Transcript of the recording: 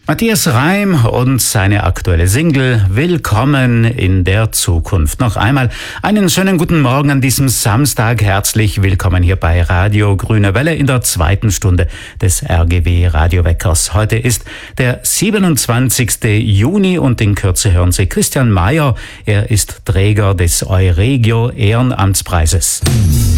Matthias Reim und seine aktuelle Single Willkommen in der Zukunft. Noch einmal einen schönen guten Morgen an diesem Samstag. Herzlich willkommen hier bei Radio Grüne Welle in der zweiten Stunde des RGW Radioweckers. Heute ist der 27. Juni und in Kürze hören Sie Christian Mayer. Er ist Träger des Euregio Ehrenamtspreises.